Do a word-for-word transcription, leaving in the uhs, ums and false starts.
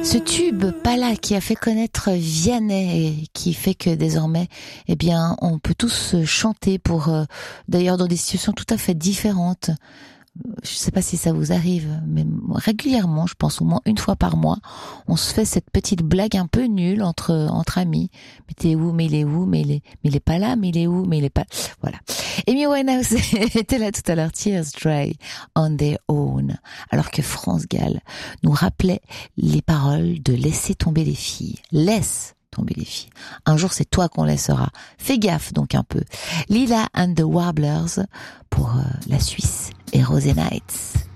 Ce tube Pala qui a fait connaître Vianney et qui fait que désormais, eh bien, on peut tous chanter pour, euh, d'ailleurs, dans des situations tout à fait différentes. Je sais pas si ça vous arrive, mais régulièrement, je pense au moins une fois par mois, on se fait cette petite blague un peu nulle entre entre amis. Mais t'es où? Mais il est où? Mais il est, mais il est pas là? Mais il est où? Mais il est pas. Voilà. Amy Winehouse était là tout à l'heure. Tears Dry on Their Own. Alors que France Gall nous rappelait les paroles de Laisser tomber les filles. Laisse tomber les filles. Un jour, c'est toi qu'on laissera. Fais gaffe donc un peu. Lila and the Warblers pour euh, la Suisse et Rosé Nights.